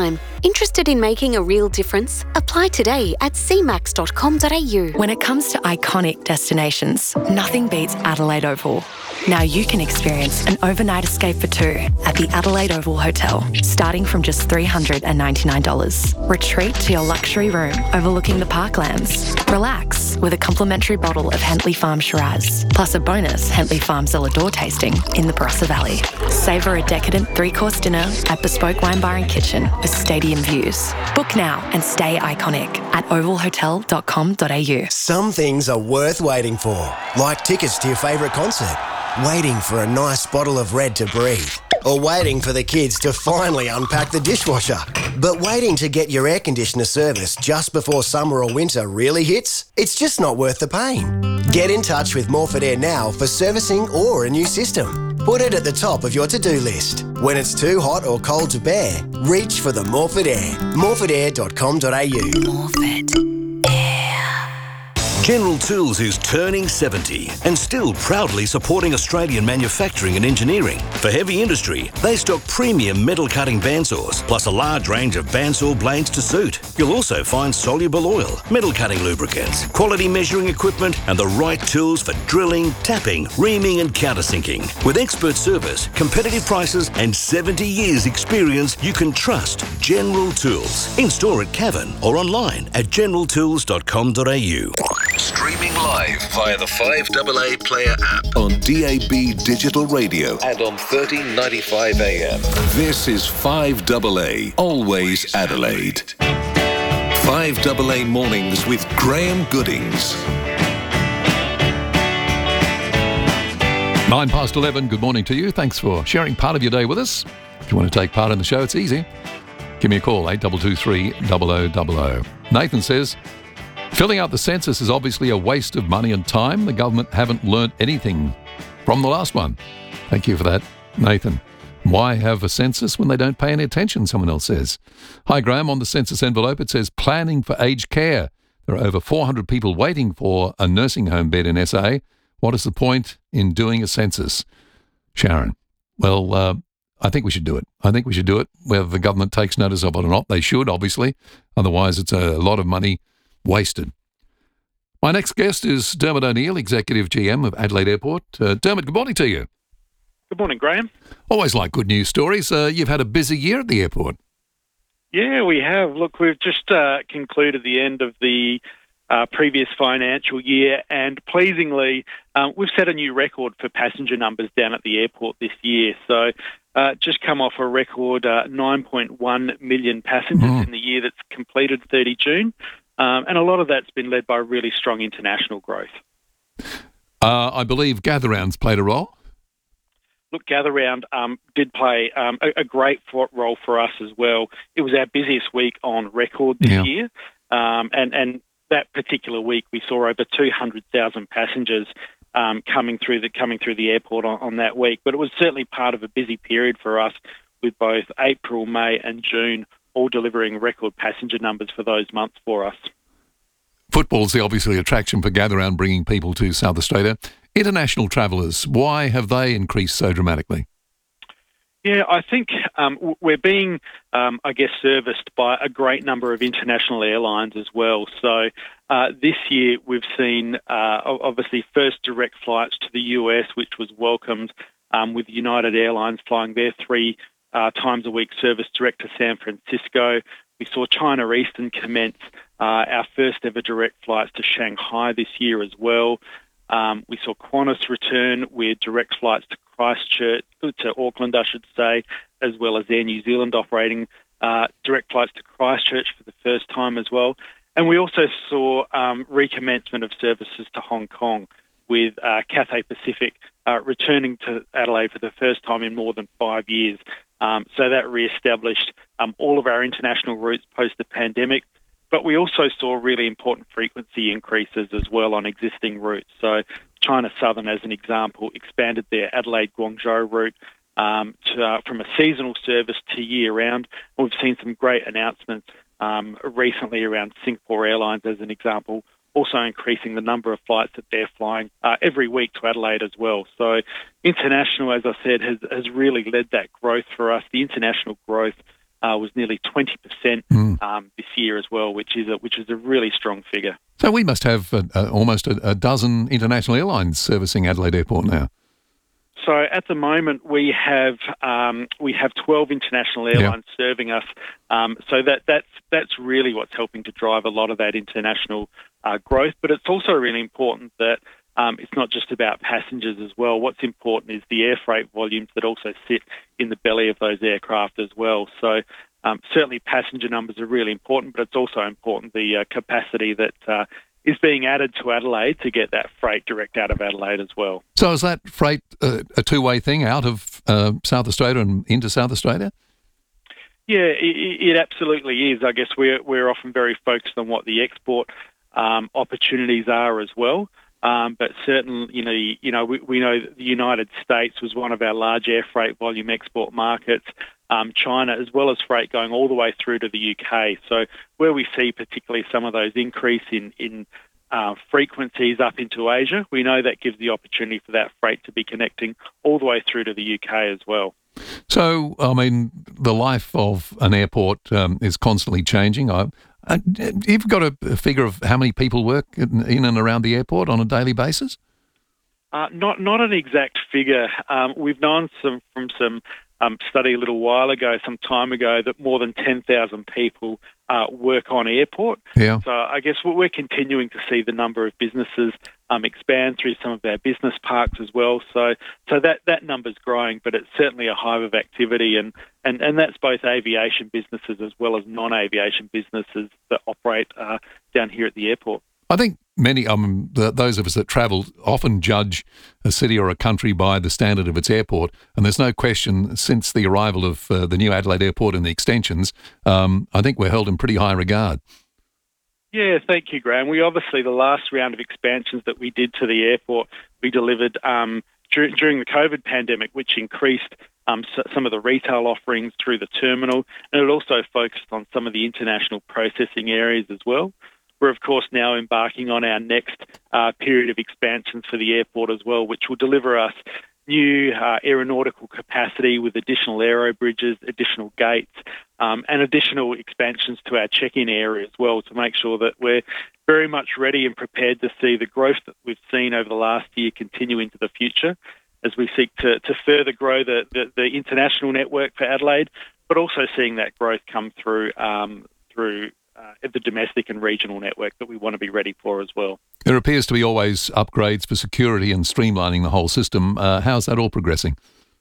Interested in making a real difference? Apply today at c max dot com dot a u. When it comes to iconic destinations, nothing beats Adelaide Oval. Now you can experience an overnight escape for two at the Adelaide Oval Hotel, starting from just three hundred ninety-nine dollars. Retreat to your luxury room overlooking the parklands. Relax with a complimentary bottle of Hentley Farm Shiraz, plus a bonus Hentley Farm Zelador tasting in the Barossa Valley. Savour a decadent three-course dinner at Bespoke Wine Bar and Kitchen with stadium views. Book now and stay iconic at oval hotel dot com dot a u. Some things are worth waiting for, like tickets to your favourite concert, waiting for a nice bottle of Red to breathe, or waiting for the kids to finally unpack the dishwasher. But waiting to get your air conditioner serviced just before summer or winter really hits? It's just not worth the pain. Get in touch with Morford Air now for servicing or a new system. Put it at the top of your to-do list. When it's too hot or cold to bear, reach for the Morford Air. morford air dot com dot a u. Morford. General Tools is turning seventy and still proudly supporting Australian manufacturing and engineering. For heavy industry, they stock premium metal cutting bandsaws, plus a large range of bandsaw blades to suit. You'll also find soluble oil, metal cutting lubricants, quality measuring equipment, and the right tools for drilling, tapping, reaming, and countersinking. With expert service, competitive prices, and seventy years experience, you can trust General Tools. In store at Cavan or online at general tools dot com dot a u. Streaming live via the five A A Player app on D A B Digital Radio and on thirteen ninety-five A M. This is five A A, always Adelaide. five A A Mornings with Graham Goodings. Nine past eleven, good morning to you. Thanks for sharing part of your day with us. If you want to take part in the show, it's easy. Give me a call, eight two two three, zero zero zero zero. Nathan says, filling out the census is obviously a waste of money and time. The government haven't learnt anything from the last one. Thank you for that, Nathan. Why have a census when they don't pay any attention, someone else says. Hi, Graham. On the census envelope, it says planning for aged care. There are over four hundred people waiting for a nursing home bed in S A. What is the point in doing a census? Sharon. Well, uh, I think we should do it. I think we should do it. Whether the government takes notice of it or not, they should, obviously. Otherwise, it's a lot of money wasted. My next guest is Dermot O'Neill, Executive G M of Adelaide Airport. Uh, Dermot, good morning to you. Good morning, Graham. Always like good news stories. Uh, you've had a busy year at the airport. Yeah, we have. Look, we've just uh, concluded the end of the uh, previous financial year, and pleasingly, um, we've set a new record for passenger numbers down at the airport this year. So uh, just come off a record uh, nine point one million passengers mm. in the year that's completed thirty June. Um, and a lot of that's been led by really strong international growth. Uh, I believe Gather Rounds played a role. Look, Gather Round um, did play um, a, a great for, role for us as well. It was our busiest week on record this yeah. year. Um, and, and that particular week, we saw over two hundred thousand passengers um, coming through the coming through the airport on, on that week. But it was certainly part of a busy period for us with both April, May and June all delivering record passenger numbers for those months for us. Football's the obviously attraction for Gather Round, bringing people to South Australia. International travellers, why have they increased so dramatically? Yeah, I think um, we're being, um, I guess, serviced by a great number of international airlines as well. So uh, this year we've seen, uh, obviously, first direct flights to the U S, which was welcomed um, with United Airlines flying their three Uh, times a week service direct to San Francisco. We saw China Eastern commence uh, our first ever direct flights to Shanghai this year as well. Um, we saw Qantas return with direct flights to Christchurch, to Auckland, I should say, as well as Air New Zealand operating uh, direct flights to Christchurch for the first time as well. And we also saw um, recommencement of services to Hong Kong with uh, Cathay Pacific uh, returning to Adelaide for the first time in more than five years. Um, so that re-established um, all of our international routes post the pandemic. But we also saw really important frequency increases as well on existing routes. So China Southern, as an example, expanded their Adelaide-Guangzhou route um, to, uh, from a seasonal service to year-round. We've seen some great announcements um, recently around Singapore Airlines, as an example, also increasing the number of flights that they're flying uh, every week to Adelaide as well. So international, as I said, has, has really led that growth for us. The international growth uh, was nearly twenty percent Mm. um, this year as well, which is a, which is a really strong figure. So we must have uh, uh, almost a, a dozen international airlines servicing Adelaide Airport now. So at the moment we have um, we have twelve international airlines yeah. serving us. Um, so that that's that's really what's helping to drive a lot of that international uh, growth. But it's also really important that um, it's not just about passengers as well. What's important is the air freight volumes that also sit in the belly of those aircraft as well. So um, certainly passenger numbers are really important, but it's also important the uh, capacity that uh, is being added to Adelaide to get that freight direct out of Adelaide as well. So is that freight uh, a two-way thing out of uh, South Australia and into South Australia? Yeah, it, it absolutely is. I guess we're we're often very focused on what the export um, opportunities are as well. Um, but certainly, you know, you know, we, we know that the United States was one of our large air freight volume export markets. Um, China, as well as freight going all the way through to the U K. So where we see particularly some of those increase in, in uh, frequencies up into Asia, we know that gives the opportunity for that freight to be connecting all the way through to the U K as well. So, I mean, the life of an airport um, is constantly changing. I, I, you've got a, a figure of how many people work in, in and around the airport on a daily basis? Uh, not not an exact figure. Um, we've known some from some um, study a little while ago, some time ago, that more than ten thousand people uh, work on airport. Yeah. So I guess we're continuing to see the number of businesses um, expand through some of our business parks as well. So so that, that number's growing, but it's certainly a hive of activity, and, and, and that's both aviation businesses as well as non-aviation businesses that operate uh, down here at the airport. I think many, um, the, those of us that travel often judge a city or a country by the standard of its airport, and there's no question since the arrival of uh, the new Adelaide Airport and the extensions, um, I think we're held in pretty high regard. Yeah, thank you, Graham. We obviously, the last round of expansions that we did to the airport, we delivered um, dur- during the COVID pandemic, which increased um, s- some of the retail offerings through the terminal, and it also focused on some of the international processing areas as well. We're, of course, now embarking on our next uh, period of expansions for the airport as well, which will deliver us new uh, aeronautical capacity with additional aero bridges, additional gates, um, and additional expansions to our check-in area as well, to make sure that we're very much ready and prepared to see the growth that we've seen over the last year continue into the future as we seek to, to further grow the, the, the international network for Adelaide, but also seeing that growth come through um, through Uh, the domestic and regional network that we want to be ready for as well. There appears to be always upgrades for security and streamlining the whole system. Uh, how's that all progressing?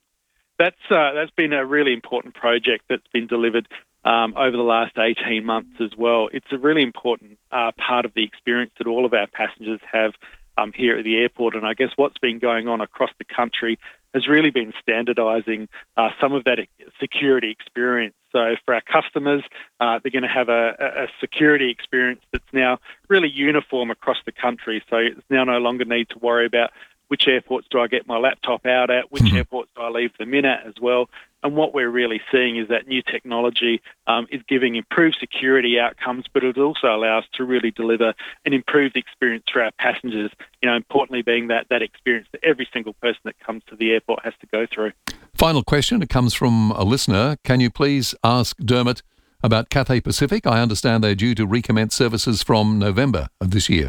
That's uh, that's been a really important project that's been delivered um, over the last eighteen months as well. It's a really important uh, part of the experience that all of our passengers have um, here at the airport, and I guess what's been going on across the country has really been standardising uh, some of that security experience. So for our customers, uh, they're going to have a, a security experience that's now really uniform across the country. So it's now no longer need to worry about which airports do I get my laptop out at, which mm-hmm. airports do I leave them in at as well. And what we're really seeing is that new technology um, is giving improved security outcomes, but it also allows to really deliver an improved experience for our passengers, you know, importantly being that, that experience that every single person that comes to the airport has to go through. Final question, it comes from a listener. Can you please ask Dermot about Cathay Pacific? I understand they're due to recommence services from November of this year.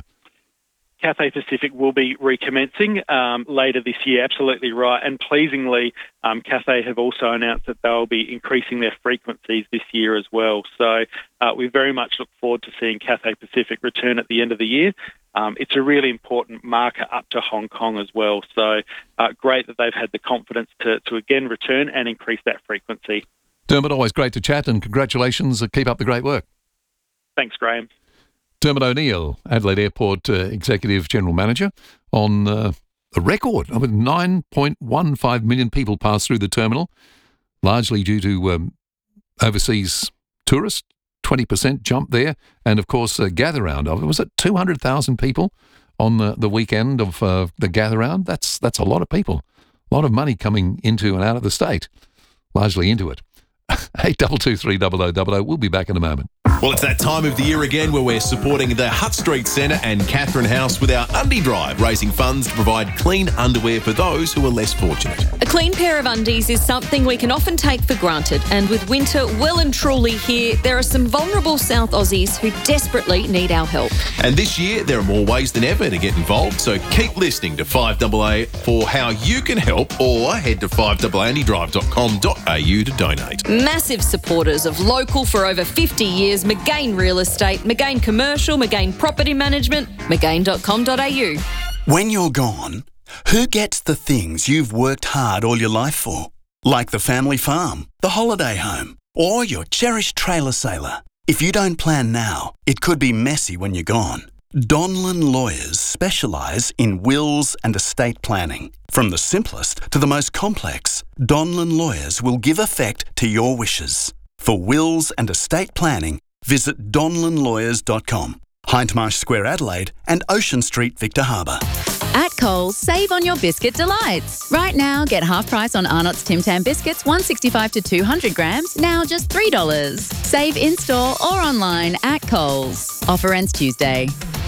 Cathay Pacific will be recommencing um, later this year, absolutely right. And pleasingly, um, Cathay have also announced that they'll be increasing their frequencies this year as well. So uh, we very much look forward to seeing Cathay Pacific return at the end of the year. Um, it's a really important marker up to Hong Kong as well. So uh, great that they've had the confidence to, to again return and increase that frequency. Dermot, always great to chat, and congratulations. Keep up the great work. Thanks, Graham. Dermot O'Neill, Adelaide Airport uh, Executive General Manager, on uh, a record. I mean, nine point one five million people pass through the terminal, largely due to um, overseas tourists, twenty percent jump there, and of course, uh, gather round. Was it two hundred thousand people on the, the weekend of uh, the gather round? That's, that's a lot of people, a lot of money coming into and out of the state, largely into it. eight two two three zero zero zero zero. We'll be back in a moment. Well, it's that time of the year again where we're supporting the Hutt Street Centre and Catherine House with our Undie Drive, raising funds to provide clean underwear for those who are less fortunate. A clean pair of undies is something we can often take for granted, and with winter well and truly here, there are some vulnerable South Aussies who desperately need our help. And this year, there are more ways than ever to get involved, so keep listening to five A A for how you can help, or head to five a a undie drive dot com dot a u to donate. Massive supporters of local for over fifty years, McGain Real Estate, McGain Commercial, McGain Property Management, mcgain dot com dot a u. When you're gone, who gets the things you've worked hard all your life for? Like the family farm, the holiday home, or your cherished trailer sailor. If you don't plan now, it could be messy when you're gone. Donlan Lawyers specialise in wills and estate planning. From the simplest to the most complex, Donlan Lawyers will give effect to your wishes. For wills and estate planning, visit donlan lawyers dot com, Hindmarsh Square, Adelaide, and Ocean Street, Victor Harbour. At Coles, save on your biscuit delights. Right now, get half price on Arnott's Tim Tam biscuits, one sixty-five to two hundred grams, now just three dollars. Save in-store or online at Coles. Offer ends Tuesday.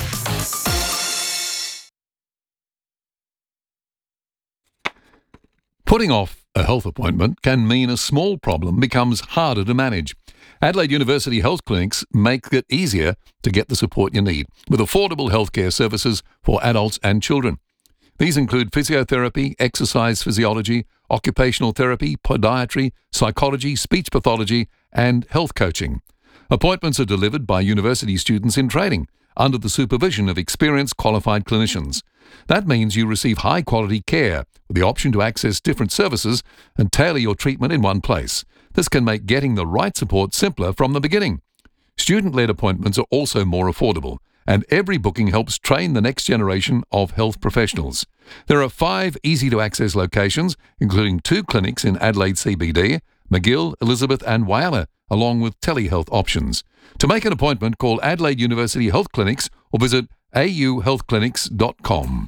Putting off a health appointment can mean a small problem becomes harder to manage. Adelaide University Health Clinics make it easier to get the support you need with affordable healthcare services for adults and children. These include physiotherapy, exercise physiology, occupational therapy, podiatry, psychology, speech pathology, and health coaching. Appointments are delivered by university students in training under the supervision of experienced qualified clinicians. That means you receive high-quality care with the option to access different services and tailor your treatment in one place. This can make getting the right support simpler from the beginning. Student-led appointments are also more affordable, and every booking helps train the next generation of health professionals. There are five easy-to-access locations, including two clinics in Adelaide C B D, McGill, Elizabeth and Whyalla, along with telehealth options. To make an appointment, call Adelaide University Health Clinics or visit a u health clinics dot com.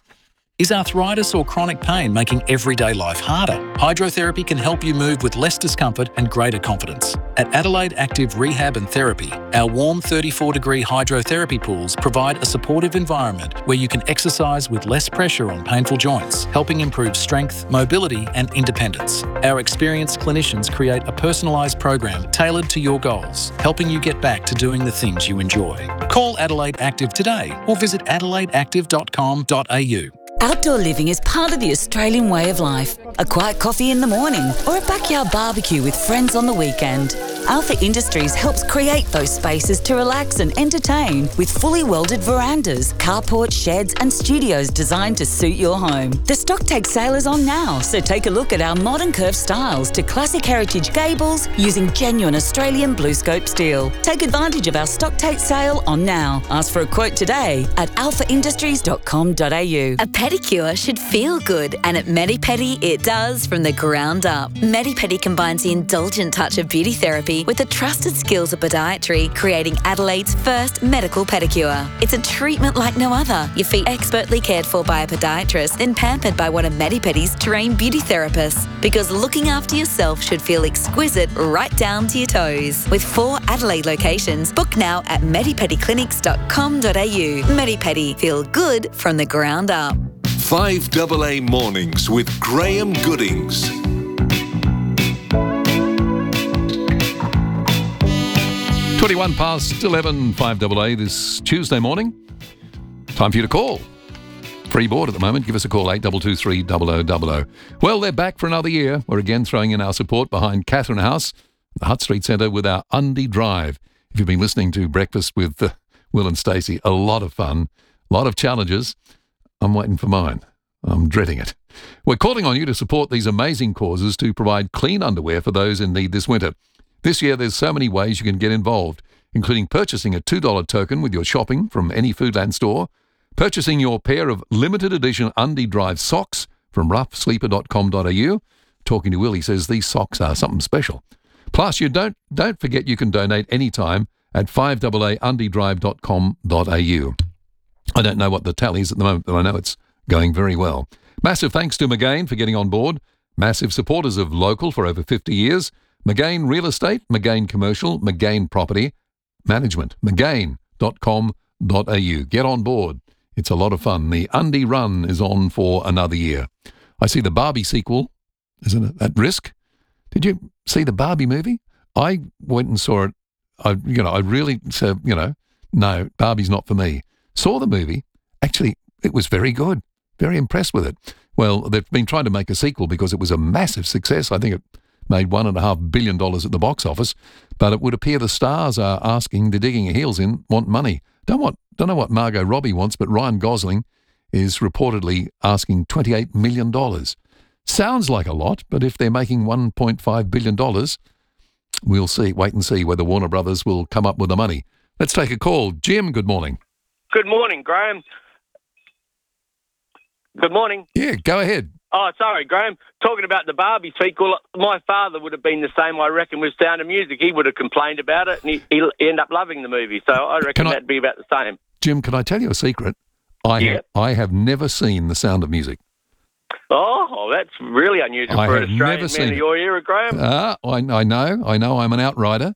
Is arthritis or chronic pain making everyday life harder? Hydrotherapy can help you move with less discomfort and greater confidence. At Adelaide Active Rehab and Therapy, our warm thirty-four degree hydrotherapy pools provide a supportive environment where you can exercise with less pressure on painful joints, helping improve strength, mobility and independence. Our experienced clinicians create a personalised program tailored to your goals, helping you get back to doing the things you enjoy. Call Adelaide Active today or visit adelaide active dot com dot a u. Outdoor living is part of the Australian way of life. A quiet coffee in the morning or a backyard barbecue with friends on the weekend. Alpha Industries helps create those spaces to relax and entertain with fully welded verandas, carports, sheds and studios designed to suit your home. The stock take sale is on now, so take a look at our modern curved styles to classic heritage gables using genuine Australian blue scope steel. Take advantage of our stock take sale on now. Ask for a quote today at alpha industries dot com dot a u. A pedicure should feel good, and at Medipedi it does from the ground up. Medipedi combines the indulgent touch of beauty therapy with the trusted skills of podiatry, creating Adelaide's first medical pedicure. It's a treatment like no other. Your feet expertly cared for by a podiatrist, then pampered by one of Medipedi's trained beauty therapists. Because looking after yourself should feel exquisite right down to your toes. With four Adelaide locations, book now at medipedi clinics dot com dot a u. Medipedi, feel good from the ground up. five A A Mornings with Graham Goodings. twenty-one past eleven, five A A this Tuesday morning. Time for you to call. Free board at the moment. Give us a call, eight two two three zero zero zero zero. Well, they're back for another year. We're again throwing in our support behind Catherine House, the Hutt Street Centre, with our Undie Drive. If you've been listening to Breakfast with uh, Will and Stacey, a lot of fun, a lot of challenges. I'm waiting for mine. I'm dreading it. We're calling on you to support these amazing causes to provide clean underwear for those in need this winter. This year, there's so many ways you can get involved, including purchasing a two dollar token with your shopping from any Foodland store, purchasing your pair of limited edition Undie Drive socks from rough sleeper dot com dot a u. Talking to Will, he says these socks are something special. Plus, you don't don't forget you can donate anytime at five A A undie drive dot com dot a u. I don't know what the tally is at the moment, but I know it's going very well. Massive thanks to McGain for getting on board. Massive supporters of Local for over fifty years. McGain Real Estate, McGain Commercial, McGain Property Management, McGain dot com dot a u. Get on board. It's a lot of fun. The Undy Run is on for another year. I see the Barbie sequel, isn't it, at risk? Did you see the Barbie movie? I went and saw it. I, you know, I really said, you know, no, Barbie's not for me. Saw the movie. Actually, it was very good. Very impressed with it. Well, they've been trying to make a sequel because it was a massive success. I think it made one and a half billion dollars at the box office. But it would appear the stars are asking, they're digging their heels in, want money. Don't want, don't know what Margot Robbie wants, but Ryan Gosling is reportedly asking twenty-eight million dollars. Sounds like a lot, but if they're making one point five billion dollars, we'll see. Wait and see whether Warner Brothers will come up with the money. Let's take a call. Jim, good morning. Good morning, Graham. Good morning. Yeah, go ahead. Oh, sorry, Graham. Talking about the Barbie sequel, my father would have been the same, I reckon, with Sound of Music. He would have complained about it, and he, he ended up loving the movie. So I reckon I, that'd be about the same. Jim, can I tell you a secret? I, yeah. have, I have never seen The Sound of Music. Oh, that's really unusual I for have an Australian never seen man of it. your era, Graham. Uh, I, I know, I know I'm an outrider.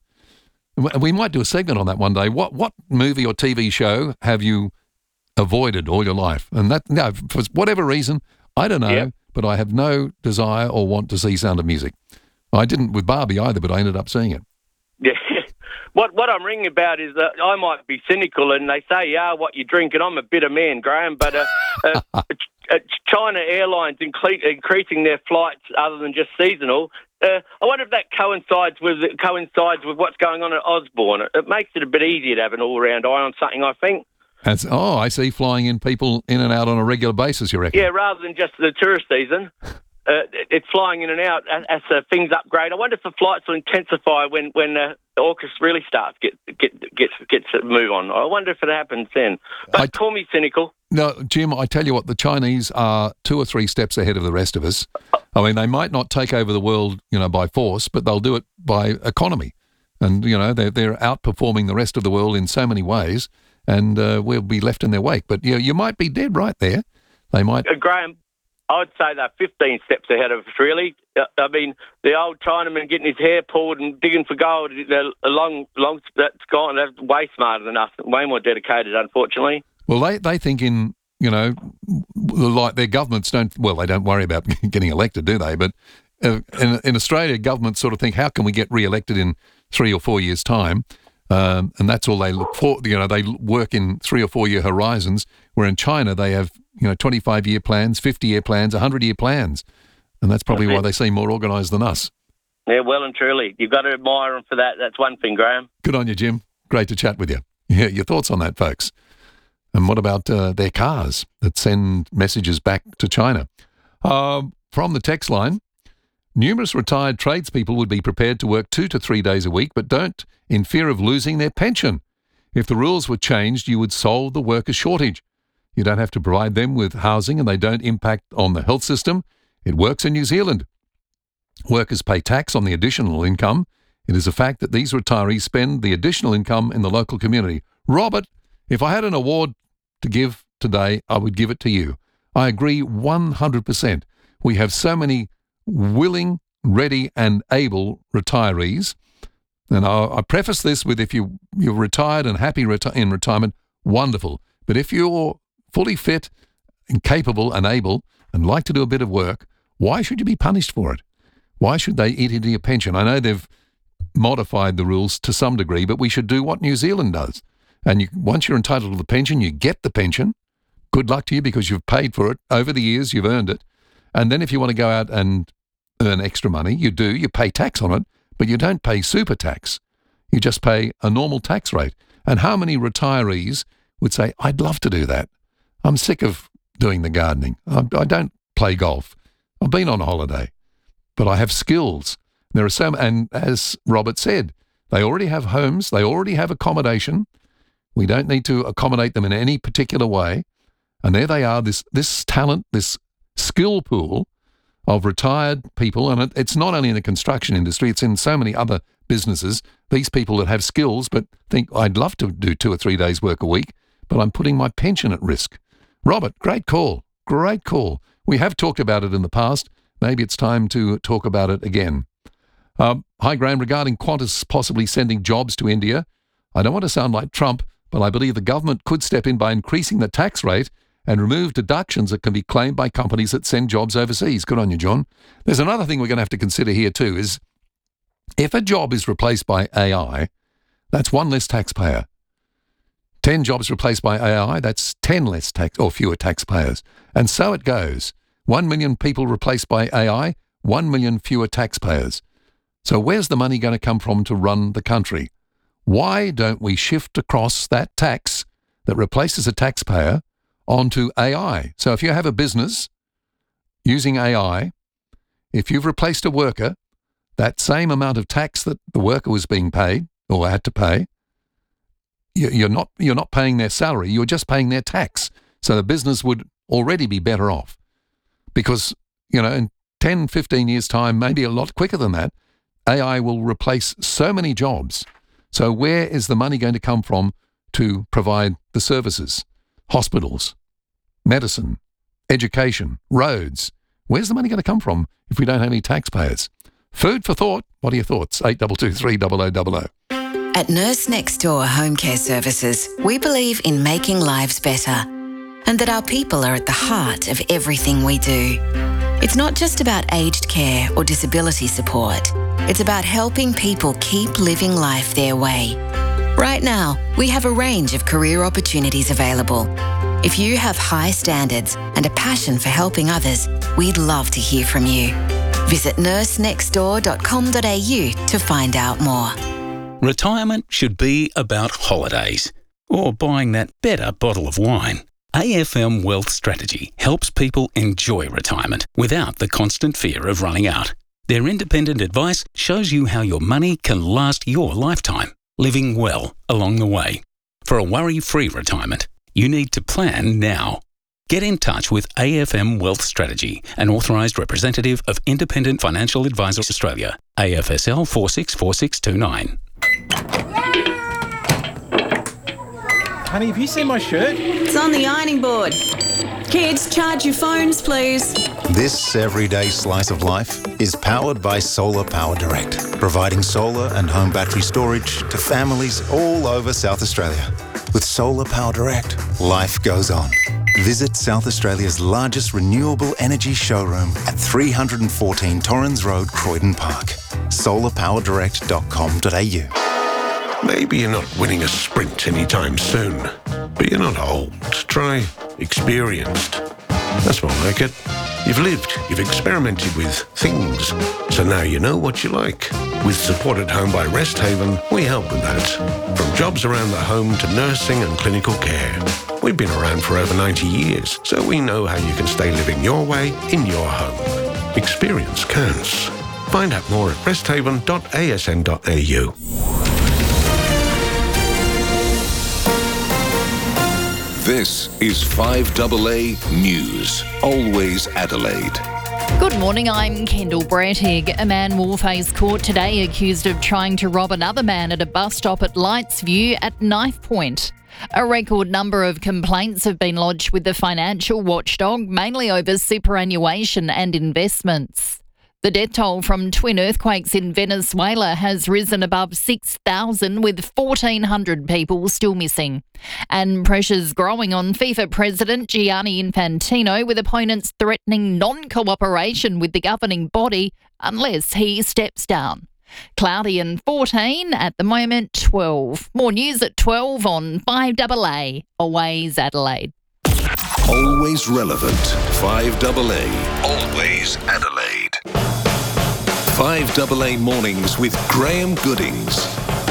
We might do a segment on that one day. What what movie or T V show have you avoided all your life? And that, no, for whatever reason, I don't know, yep. but I have no desire or want to see Sound of Music. I didn't with Barbie either, but I ended up seeing it. Yeah. What what I'm ringing about is that I might be cynical, and they say, yeah, what you drink, and I'm a bitter man, Graham, but uh, uh, China Airlines incre- increasing their flights other than just seasonal, uh, I wonder if that coincides with coincides with what's going on at Osborne. It, it makes it a bit easier to have an all-round eye on something, I think. As, oh, I see, flying in people in and out on a regular basis, you reckon? Yeah, rather than just the tourist season. Uh, it's flying in and out as, as uh, things upgrade. I wonder if the flights will intensify when when uh, the AUKUS really starts get get gets gets a move on. I wonder if it happens then. But I, call me cynical. No, Jim, I tell you what, the Chinese are two or three steps ahead of the rest of us. I mean, they might not take over the world, you know, by force, but they'll do it by economy. And you know, they're they're outperforming the rest of the world in so many ways, and uh, we'll be left in their wake. But you know, you might be dead right there. They might. Uh, Graham, I'd say they're fifteen steps ahead of us, really. I mean, the old Chinaman getting his hair pulled and digging for gold, they're long, long, that's gone. They're way smarter than us, way more dedicated, unfortunately. Well, they, they think in, you know, like their governments don't, well, they don't worry about getting elected, do they? But uh, in, in Australia, governments sort of think, how can we get re-elected in three or four years' time? Um, and that's all they look for. You know, they work in three or four year horizons, where in China they have, you know, twenty-five year plans, fifty year plans, one hundred year plans. And that's probably why they seem more organised than us. Yeah, well and truly. You've got to admire them for that. That's one thing, Graham. Good on you, Jim. Great to chat with you. Yeah, your thoughts on that, folks. And what about uh, their cars that send messages back to China? Um, from the text line, numerous retired tradespeople would be prepared to work two to three days a week, but don't in fear of losing their pension. If the rules were changed, you would solve the worker shortage. You don't have to provide them with housing, and they don't impact on the health system. It works in New Zealand. Workers pay tax on the additional income. It is a fact that these retirees spend the additional income in the local community. Robert, if I had an award to give today, I would give it to you. I agree one hundred percent. We have so many willing, ready and able retirees. And I, I preface this with, if you, you're retired and happy reti- in retirement, wonderful. But if you're fully fit and capable and able and like to do a bit of work, why should you be punished for it? Why should they eat into your pension? I know they've modified the rules to some degree, but we should do what New Zealand does. And you, once you're entitled to the pension, you get the pension. Good luck to you, because you've paid for it. Over the years, you've earned it. And then if you want to go out and earn extra money, you do. You pay tax on it, but you don't pay super tax. You just pay a normal tax rate. And how many retirees would say, I'd love to do that. I'm sick of doing the gardening. I, I don't play golf. I've been on a holiday, but I have skills. There are so, and as Robert said, they already have homes. They already have accommodation. We don't need to accommodate them in any particular way. And there they are, this this talent, this skill pool of retired people. And it, it's not only in the construction industry, it's in so many other businesses. These people that have skills but think, I'd love to do two or three days work a week, but I'm putting my pension at risk. Robert, great call. Great call. We have talked about it in the past. Maybe it's time to talk about it again. Um, hi, Graham. Regarding Qantas possibly sending jobs to India, I don't want to sound like Trump, but I believe the government could step in by increasing the tax rate and remove deductions that can be claimed by companies that send jobs overseas. Good on you, John. There's another thing we're going to have to consider here too, is if a job is replaced by A I, that's one less taxpayer. Ten jobs replaced by A I, that's ten less tax or fewer taxpayers. And so it goes. One million people replaced by A I, one million fewer taxpayers. So where's the money going to come from to run the country? Why don't we shift across that tax that replaces a taxpayer onto A I? So if you have a business using A I, if you've replaced a worker, that same amount of tax that the worker was being paid or had to pay, you're not you're not paying their salary, you're just paying their tax. So the business would already be better off because, you know, in ten, fifteen years' time, maybe a lot quicker than that, A I will replace so many jobs. So where is the money going to come from to provide the services? Hospitals, medicine, education, roads. Where's the money going to come from if we don't have any taxpayers? Food for thought. What are your thoughts? eight two two three, double oh double oh. At Nurse Next Door Home Care Services, we believe in making lives better and that our people are at the heart of everything we do. It's not just about aged care or disability support. It's about helping people keep living life their way. Right now, we have a range of career opportunities available. If you have high standards and a passion for helping others, we'd love to hear from you. Visit nurse next door dot com dot a u to find out more. Retirement should be about holidays or buying that better bottle of wine. A F M Wealth Strategy helps people enjoy retirement without the constant fear of running out. Their independent advice shows you how your money can last your lifetime, living well along the way. For a worry-free retirement, you need to plan now. Get in touch with A F M Wealth Strategy, an authorised representative of Independent Financial Advisors Australia, A F S L four six four six two nine. Honey, have you seen my shirt? It's on the ironing board. Kids, charge your phones, please. This everyday slice of life is powered by Solar Power Direct, providing solar and home battery storage to families all over South Australia. With Solar Power Direct, life goes on. Visit South Australia's largest renewable energy showroom at three fourteen Torrens Road, Croydon Park. solar power direct dot com dot a u. Maybe you're not winning a sprint anytime soon, but you're not old. Try experienced. That's more like it. You've lived, you've experimented with things, so now you know what you like. With support at home by Resthaven, we help with that. From jobs around the home to nursing and clinical care. We've been around for over ninety years, so we know how you can stay living your way in your home. Experience counts. Find out more at resthaven dot a s n dot a u. This is five A A News, always Adelaide. Good morning, I'm Kendall Brattig. A man will face court today accused of trying to rob another man at a bus stop at Lightsview at Knife Point. A record number of complaints have been lodged with the financial watchdog, mainly over superannuation and investments. The death toll from twin earthquakes in Venezuela has risen above six thousand, with fourteen hundred people still missing. And pressures growing on FIFA President Gianni Infantino, with opponents threatening non-cooperation with the governing body unless he steps down. Cloudy and fourteen, at the moment twelve. More news at twelve on five A A, always Adelaide. Always relevant, five A A, always Adelaide. five A A Mornings with Graham Goodings.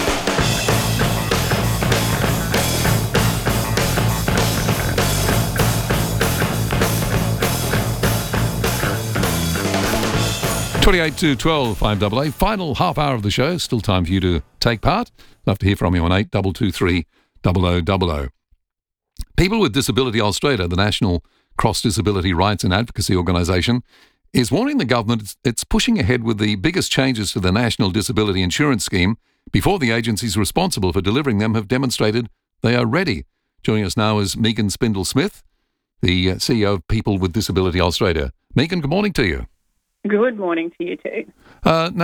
twenty-eight to twelve, five A A. Final half hour of the show. Still time for you to take part. Love to hear from you on eight two two three, double oh double oh. People with Disability Australia, the National Cross-Disability Rights and Advocacy Organisation, is warning the government it's pushing ahead with the biggest changes to the National Disability Insurance Scheme before the agencies responsible for delivering them have demonstrated they are ready. Joining us now is Megan Spindle-Smith, the C E O of People with Disability Australia. Megan, good morning to you. Good morning to you too. Uh, now,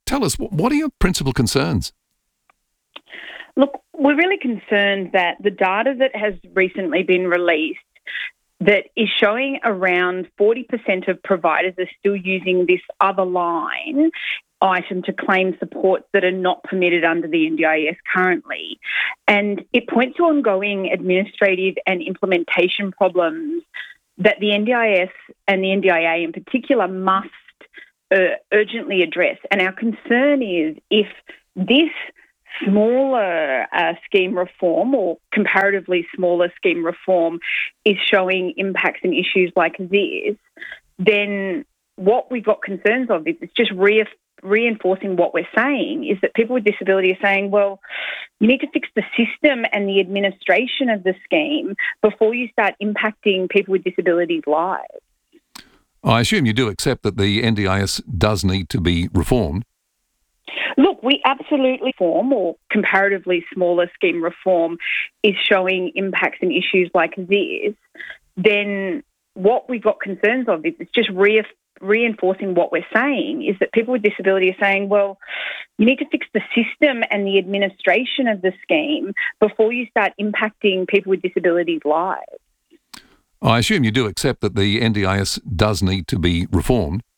tell us, what are your principal concerns? Look, we're really concerned that the data that has recently been released that is showing around forty percent of providers are still using this other line item to claim supports that are not permitted under the N D I S currently. And it points to ongoing administrative and implementation problems that the N D I S and the N D I A in particular must uh, urgently address. And our concern is if this smaller uh, scheme reform or comparatively smaller scheme reform is showing impacts and issues like this, then what we've got concerns of is it's just re- reinforcing what we're saying is that people with disability are saying, well, you need to fix the system and the administration of the scheme before you start impacting people with disabilities' lives. I assume you do accept that the N D I S does need to be reformed. Look, we absolutely reform or comparatively smaller scheme reform is showing impacts and issues like this, then what we've got concerns of is it's just re- reinforcing what we're saying is that people with disability are saying, well, you need to fix the system and the administration of the scheme before you start impacting people with disabilities' lives. I assume you do accept that the N D I S does need to be reformed.